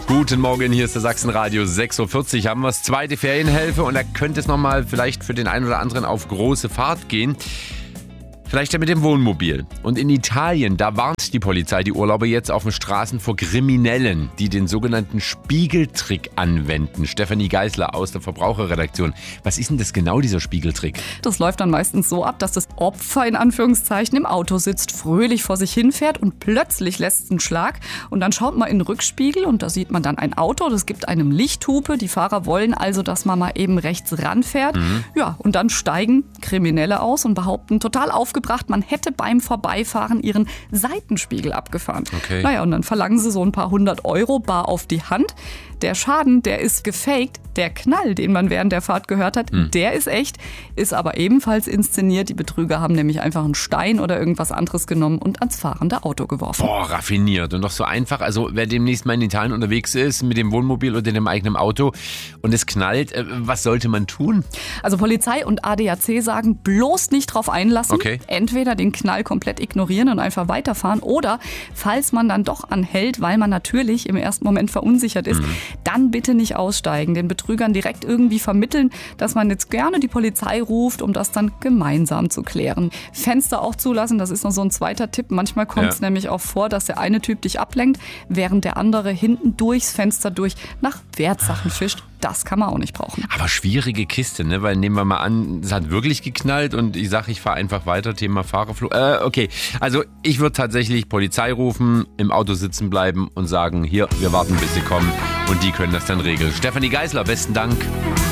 Guten Morgen, hier ist der Sachsenradio 6.40 Uhr. Haben wir das zweite Ferienhilfe und da könnte es nochmal vielleicht für den einen oder anderen auf große Fahrt gehen. Vielleicht ja mit dem Wohnmobil. Und in Italien, da warnt die Polizei die Urlauber jetzt auf den Straßen vor Kriminellen, die den sogenannten Spiegeltrick anwenden. Stefanie Geisler aus der Verbraucherredaktion. Was ist denn das genau, dieser Spiegeltrick? Das läuft dann meistens so ab, dass das Opfer in Anführungszeichen im Auto sitzt, fröhlich vor sich hinfährt und plötzlich lässt es einen Schlag. Und dann schaut man in den Rückspiegel und da sieht man dann ein Auto, das gibt einem Lichthupe. Die Fahrer wollen also, dass man mal eben rechts ranfährt. Ja, und dann steigen Kriminelle aus und behaupten total aufgebracht, man hätte beim Vorbeifahren ihren Seitenspiegel abgefahren. Okay. Naja, und dann verlangen sie so ein paar 100 Euro bar auf die Hand. Der Schaden, der ist gefaked. Der Knall, den man während der Fahrt gehört hat, der ist echt, ist aber ebenfalls inszeniert. Die Betrüger haben nämlich einfach einen Stein oder irgendwas anderes genommen und ans fahrende Auto geworfen. Boah, raffiniert und doch so einfach. Also wer demnächst mal in Italien unterwegs ist mit dem Wohnmobil oder dem eigenen Auto und es knallt, was sollte man tun? Also Polizei und ADAC sagen, bloß nicht drauf einlassen. Okay. Entweder den Knall komplett ignorieren und einfach weiterfahren oder, falls man dann doch anhält, weil man natürlich im ersten Moment verunsichert ist, dann bitte nicht aussteigen, den Betrügern direkt irgendwie vermitteln, dass man jetzt gerne die Polizei ruft, um das dann gemeinsam zu klären. Fenster auch zulassen, das ist noch so ein zweiter Tipp. Manchmal kommt es nämlich auch vor, dass der eine Typ dich ablenkt, während der andere hinten durchs Fenster durch nach Wertsachen fischt. Das kann man auch nicht brauchen. Aber schwierige Kiste, ne? Weil nehmen wir mal an, es hat wirklich geknallt und ich sage, ich fahre einfach weiter, Thema Fahrerflucht. Okay, also ich würde tatsächlich Polizei rufen, im Auto sitzen bleiben und sagen, hier, wir warten, bis sie kommen und die können das dann regeln. Stefanie Geisler, besten Dank.